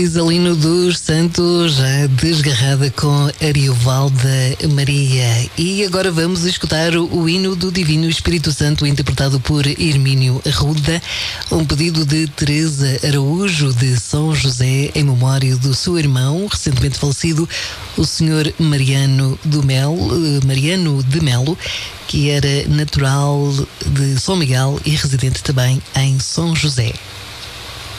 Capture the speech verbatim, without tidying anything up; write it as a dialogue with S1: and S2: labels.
S1: Isalino dos Santos, já desgarrada com Ariovalda Maria. E agora vamos escutar o, o hino do Divino Espírito Santo, interpretado por Hermínio Arruda, um pedido de Teresa Araújo de São José, em memória do seu irmão, recentemente falecido, o senhor Mariano do Melo, Mariano de Melo, que era natural de São Miguel e residente também em São José.